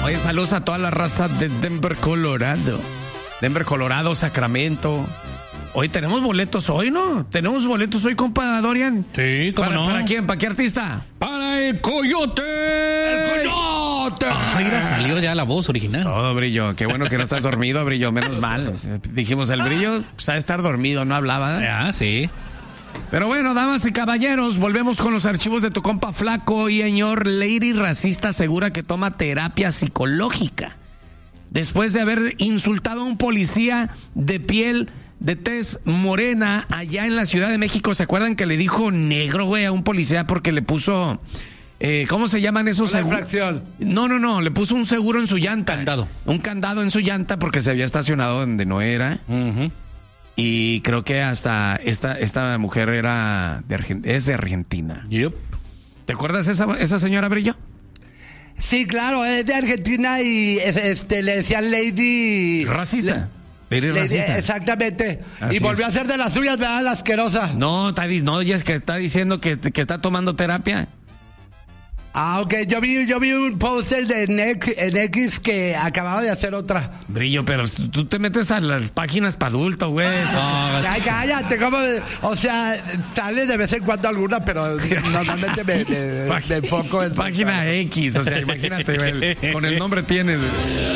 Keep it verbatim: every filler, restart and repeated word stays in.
Oye, saludos a toda la raza de Denver, Colorado. Denver, Colorado, Sacramento. Hoy tenemos boletos hoy, ¿no? Tenemos boletos hoy, compa Dorian. Sí, ¿cómo ¿Para, no? ¿Para quién? ¿Para qué artista? ¡Para el Coyote! ¡El Coyote! Ay, mira, salió ya la voz original. Todo, Brillo. Qué bueno que no estás dormido, Brillo. Menos mal. Dijimos, el Brillo pues, ha de estar dormido, no hablaba. Ah, sí. Pero bueno, damas y caballeros, volvemos con los archivos de tu compa Flaco. Y señor, Lady Racista asegura que toma terapia psicológica después de haber insultado a un policía de piel de tez morena allá en la Ciudad de México. ¿Se acuerdan que le dijo negro, güey, a un policía porque le puso... Eh, ¿Cómo se llaman esos seguros? No, no, no, le puso un seguro en su llanta. Candado. Un candado en su llanta porque se había estacionado donde no era. Uh-huh. Y creo que hasta esta, esta mujer era de Argen- es de Argentina. Yep. ¿Te acuerdas esa, esa señora, Brillo? Sí, claro, es de Argentina y este le decían Lady... Racista. Lady Lady, racista. exactamente. Así y volvió es. a hacer de las suyas, ¿verdad? La asquerosa. No, está, di- no, ella es que está diciendo que, que está tomando terapia. Ah, ok. Yo vi, yo vi un póster de en X, en X que acababa de hacer otra. Brillo, pero tú te metes a las páginas para adultos, güey. Eso- Ay, cállate, como de- o sea, sale de vez en cuando alguna, pero normalmente me, me- me enfoco en... Página X, o sea, imagínate, güey, con el nombre tienes.